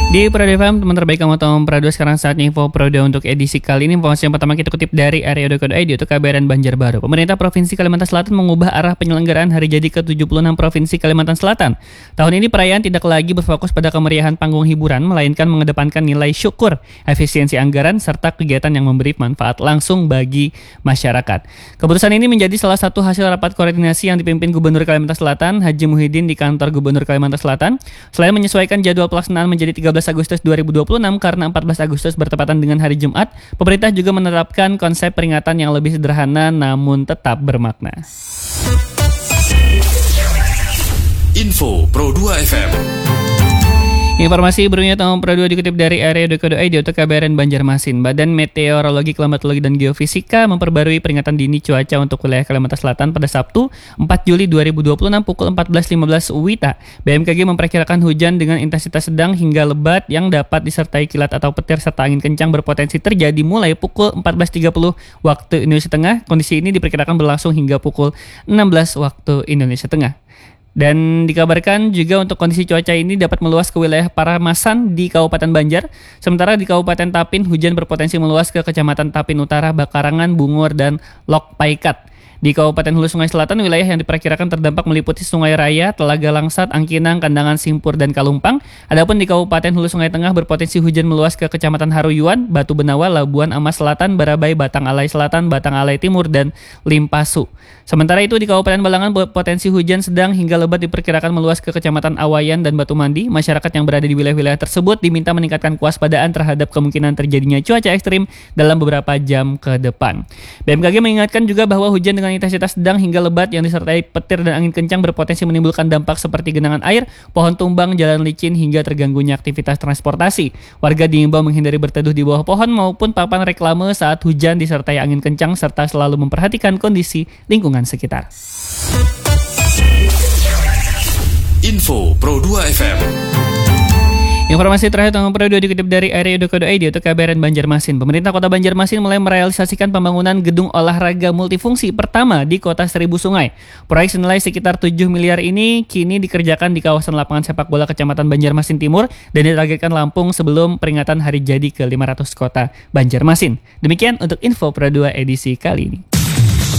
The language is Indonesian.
Di Prado FM, teman terbaik kamu Tom Prado. Sekarang saatnya info Prado untuk edisi kali ini. Informasi yang pertama kita kutip dari area.co.id untuk KBRN Banjarbaru. Pemerintah Provinsi Kalimantan Selatan mengubah arah penyelenggaraan hari jadi ke-76 Provinsi Kalimantan Selatan. Tahun ini perayaan tidak lagi berfokus pada kemeriahan panggung hiburan, melainkan mengedepankan nilai syukur, efisiensi anggaran, serta kegiatan yang memberi manfaat langsung bagi masyarakat. Keputusan ini menjadi salah satu hasil rapat koordinasi yang dipimpin Gubernur Kalimantan Selatan, Haji Muhyiddin di kantor Gubernur Kalimantan Selatan. Selain menyesuaikan jadwal pelaksanaan menjadi 13 Agustus 2026 karena 14 Agustus bertepatan dengan hari Jumat, pemerintah juga menerapkan konsep peringatan yang lebih sederhana namun tetap bermakna. Info Pro 2 FM. Informasi berikutnya tahun Pro 2 dikutip dari area.co.id untuk KBRN Banjarmasin. Badan Meteorologi, Klimatologi, dan Geofisika memperbarui peringatan dini cuaca untuk wilayah Kalimantan Selatan pada Sabtu 4 Juli 2026 pukul 14.15 WITA. BMKG memperkirakan hujan dengan intensitas sedang hingga lebat yang dapat disertai kilat atau petir serta angin kencang berpotensi terjadi mulai pukul 14.30 waktu Indonesia Tengah. Kondisi ini diperkirakan berlangsung hingga pukul 16 waktu Indonesia Tengah. Dan dikabarkan juga untuk kondisi cuaca ini dapat meluas ke wilayah Paramasan di Kabupaten Banjar. Sementara di Kabupaten Tapin, hujan berpotensi meluas ke Kecamatan Tapin Utara, Bakarangan, Bungur, dan Lok Paikat. Di Kabupaten Hulu Sungai Selatan, wilayah yang diperkirakan terdampak meliputi Sungai Raya, Telaga Langsat, Angkinang, Kandangan Simpur, dan Kalumpang. Adapun di Kabupaten Hulu Sungai Tengah berpotensi hujan meluas ke Kecamatan Haruyuan, Batu Benawa, Labuan Amas Selatan, Barabai, Batang Alai Selatan, Batang Alai Timur, dan Limpasu. Sementara itu di Kabupaten Balangan potensi hujan sedang hingga lebat diperkirakan meluas ke Kecamatan Awayan dan Batu Mandi. Masyarakat yang berada di wilayah-wilayah tersebut diminta meningkatkan kewaspadaan terhadap kemungkinan terjadinya cuaca ekstrim dalam beberapa jam ke depan. BMKG mengingatkan juga bahwa hujan dengan intensitas sedang hingga lebat yang disertai petir dan angin kencang berpotensi menimbulkan dampak seperti genangan air, pohon tumbang, jalan licin, hingga terganggunya aktivitas transportasi. Warga diimbau menghindari berteduh di bawah pohon maupun papan reklame saat hujan disertai angin kencang serta selalu memperhatikan kondisi lingkungan sekitar. Info Pro 2 FM. Informasi terakhir tentang Pro 2 dikutip dari area.co.id untuk KBRN Banjarmasin. Pemerintah Kota Banjarmasin mulai merealisasikan pembangunan gedung olahraga multifungsi pertama di Kota Seribu Sungai. Proyek senilai sekitar 7 miliar ini kini dikerjakan di kawasan lapangan sepak bola Kecamatan Banjarmasin Timur dan ditargetkan rampung sebelum peringatan hari jadi ke-500 Kota Banjarmasin. Demikian untuk Info Pro 2 edisi kali ini.